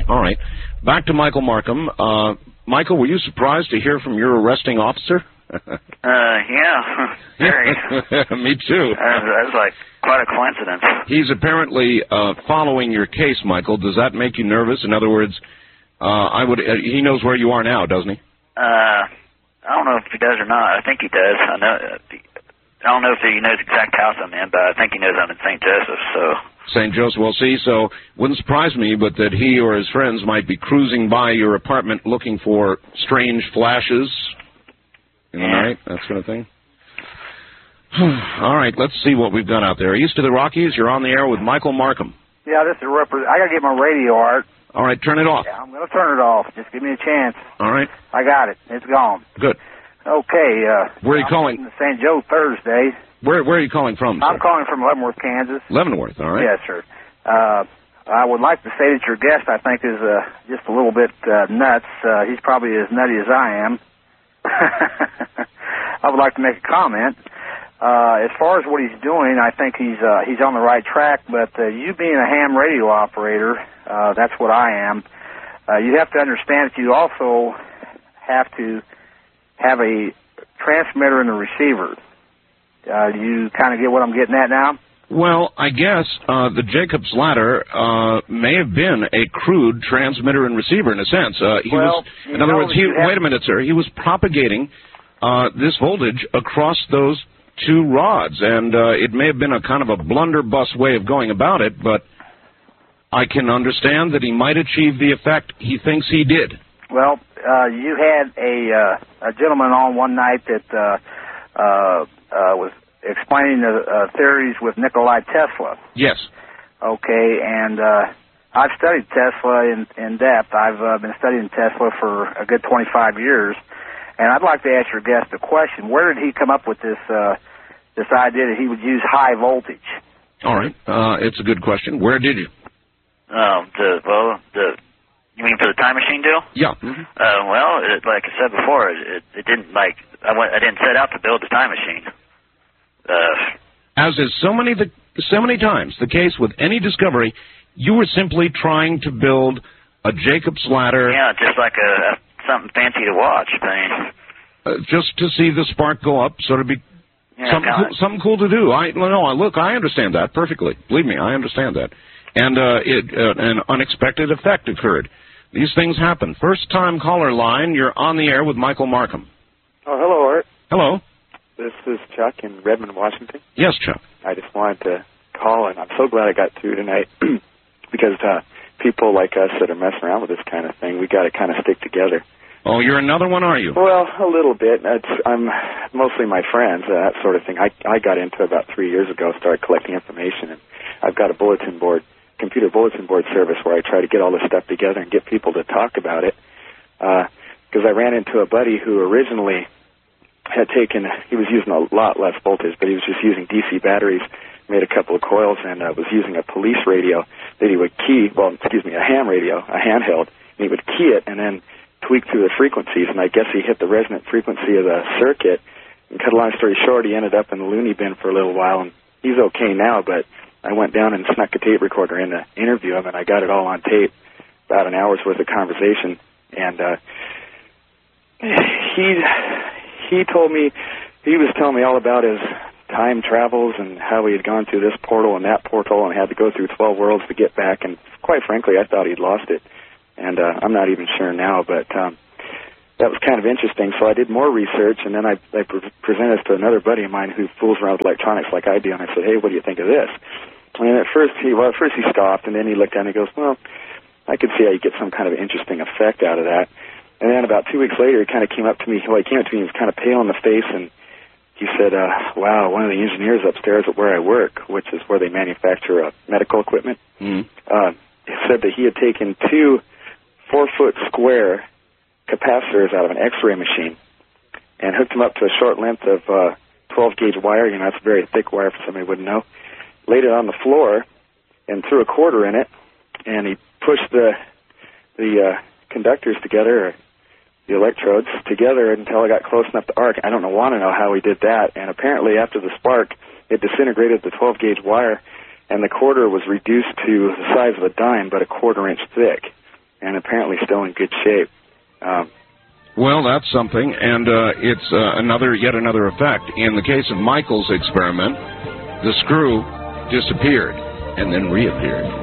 All right. Back to Michael Markham. Michael, were you surprised to hear from your arresting officer? Yeah. Very. Me too. That was like quite a coincidence. He's apparently following your case, Michael. Does that make you nervous? In other words, he knows where you are now, doesn't he? I don't know if he does or not. I think he does. I don't know if he knows the exact house I'm in, but I think he knows I'm in St. Joseph, so... St. Joseph, well, see, so wouldn't surprise me, but that he or his friends might be cruising by your apartment looking for strange flashes in the night, that sort of thing. All right, let's see what we've got out there. East of the Rockies, you're on the air with Michael Markham. Yeah, this is I got to get my radio, Art. All right, turn it off. Yeah, I'm going to turn it off. Just give me a chance. All right. I got it. It's gone. Good. Okay. Where are you calling? St. Joe Thursday. Where are you calling from, sir? I'm calling from Leavenworth, Kansas. Leavenworth, all right. Yes, sir. I would like to say that your guest, I think, is just a little bit nuts. He's probably as nutty as I am. I would like to make a comment. As far as what he's doing, I think he's on the right track, but you being a ham radio operator, that's what I am, you have to understand that you also have to have a transmitter and a receiver. You kind of get what I'm getting at now? Well, I guess the Jacob's Ladder may have been a crude transmitter and receiver in a sense. In other words, wait a minute, sir. He was propagating this voltage across those two rods, and it may have been a kind of a blunderbuss way of going about it, but I can understand that he might achieve the effect he thinks he did. Well, you had a gentleman on one night that was explaining the theories with Nikola Tesla. Yes. Okay, and I've studied Tesla in depth. I've been studying Tesla for a good 25 years, and I'd like to ask your guest a question. Where did he come up with this idea that he would use high voltage? All right, it's a good question. Where did you? You mean for the time machine deal? Yeah. Mm-hmm. Like I said before, it didn't I didn't set out to build the time machine. As is so many times the case with any discovery, you were simply trying to build a Jacob's Ladder. Yeah, just like something fancy to watch thing. Just to see the spark go up, sort of be something cool to do. Look, I understand that perfectly. Believe me, I understand that. And an unexpected effect occurred. These things happen. First-time caller line, you're on the air with Michael Markham. Oh, hello, Art. Hello. This is Chuck in Redmond, Washington. Yes, Chuck. I just wanted to call, and I'm so glad I got through tonight because people like us that are messing around with this kind of thing, we got to kind of stick together. Oh, you're another one, are you? Well, a little bit. I'm mostly my friends, that sort of thing. I got into it about 3 years ago, started collecting information, and I've got a computer bulletin board service where I try to get all this stuff together and get people to talk about it. Because I ran into a buddy who originally he was using a lot less voltage, but he was just using DC batteries, made a couple of coils, and was using a police radio that he would a ham radio, a handheld, and he would key it and then tweak through the frequencies, and I guess he hit the resonant frequency of the circuit, and cut a long story short, he ended up in the loony bin for a little while, and he's okay now, but I went down and snuck a tape recorder in to interview him, and I got it all on tape, about an hour's worth of conversation, and he told me, he was telling me all about his time travels and how he had gone through this portal and that portal and had to go through 12 worlds to get back, and quite frankly, I thought he'd lost it, and I'm not even sure now, but that was kind of interesting, so I did more research, and then I presented this to another buddy of mine who fools around with electronics like I do, and I said, hey, what do you think of this? And at first he stopped, and then he looked down and he goes, well, I could see how you get some kind of interesting effect out of that. And then about 2 weeks later, he kind of came up to me, he was kind of pale in the face, and he said, wow, one of the engineers upstairs at where I work, which is where they manufacture medical equipment, said that he had taken 2 4-foot square capacitors out of an X-ray machine and hooked them up to a short length of 12-gauge wire. That's a very thick wire for somebody who wouldn't know. Laid it on the floor and threw a quarter in it, and he pushed the conductors together, or the electrodes together, until it got close enough to arc. I don't want to know how he did that. And apparently after the spark, it disintegrated the 12-gauge wire, and the quarter was reduced to the size of a dime, but a quarter-inch thick. and apparently still in good shape. Well, that's something, and it's yet another effect. In the case of Michael's experiment, the screw disappeared and then reappeared.